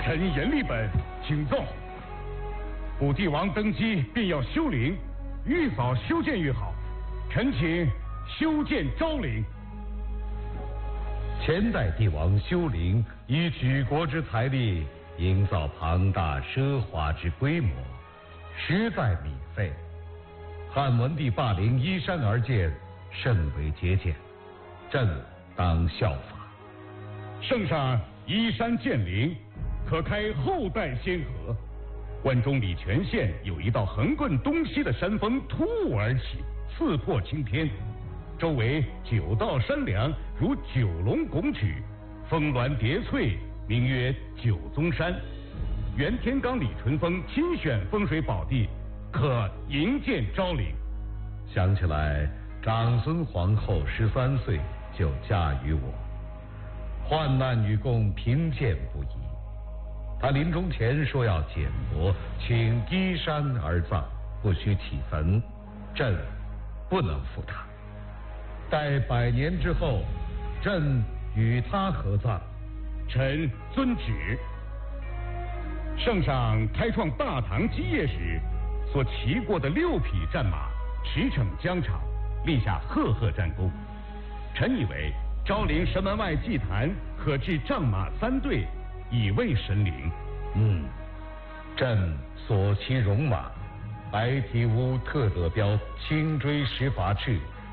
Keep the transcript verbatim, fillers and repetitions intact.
臣阎立本，请奏。武帝王登基便要修陵，愈早修建愈好。臣请修建昭陵。 前代帝王修陵，以举国之财力，营造庞大奢华之规模，实在米费。汉文帝霸陵依山而建，甚为节俭，朕当效法。 圣上依山建陵，可开后代先河。关中礼泉县有一道横贯东西的山峰突兀而起，刺破青天，周围九道山梁如九龙拱曲，峰峦叠翠，名曰九宗山。袁天罡、李淳风亲选风水宝地，可营建昭陵。 想起来，长孙皇后十三岁就嫁于我，患难与共，贫贱不移。他临终前说要简帛，请依山而葬，不许起坟，朕不能负他。待百年之后，朕与他合葬。 臣遵旨。圣上开创大唐基业时所骑过的六匹战马驰骋疆场，立下赫赫战功。臣以为昭陵神门外祭坛可置仗马三队，以慰神灵。 嗯，朕所骑戎马，白蹄乌特德标，轻锥石筏翅，